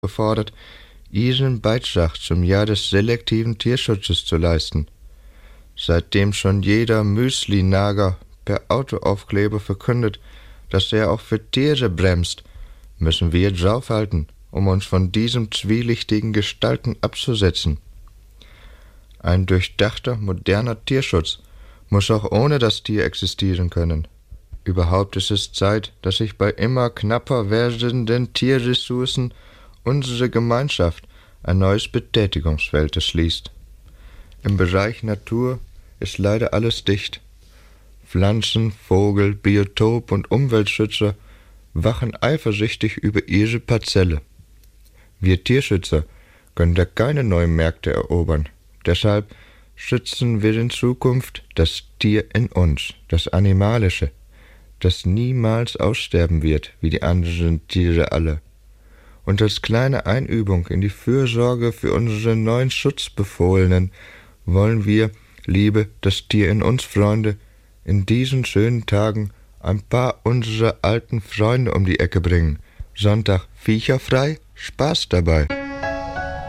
gefordert, ihren Beitrag zum Jahr des selektiven Tierschutzes zu leisten. Seitdem schon jeder Müsli-Nager per Autoaufkleber verkündet, dass er auch für Tiere bremst, müssen wir draufhalten, um uns von diesem zwielichtigen Gestalten abzusetzen. Ein durchdachter, moderner Tierschutz muss auch ohne das Tier existieren können. Überhaupt ist es Zeit, dass sich bei immer knapper werdenden Tierressourcen unsere Gemeinschaft ein neues Betätigungsfeld erschließt. Im Bereich Natur ist leider alles dicht. Pflanzen-, Vogel-, Biotop- und Umweltschützer wachen eifersüchtig über ihre Parzelle. Wir Tierschützer können da keine neuen Märkte erobern. Deshalb schützen wir in Zukunft das Tier in uns, das Animalische, das niemals aussterben wird, wie die anderen Tiere alle. Und als kleine Einübung in die Fürsorge für unsere neuen Schutzbefohlenen wollen wir, liebe das Tier in uns Freunde, in diesen schönen Tagen ein paar unserer alten Freunde um die Ecke bringen. Sonntag viecherfrei, Spaß dabei.